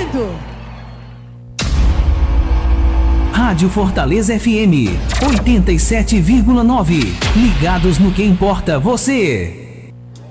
medo. Rádio Fortaleza FM 87,9. Ligados no que importa você.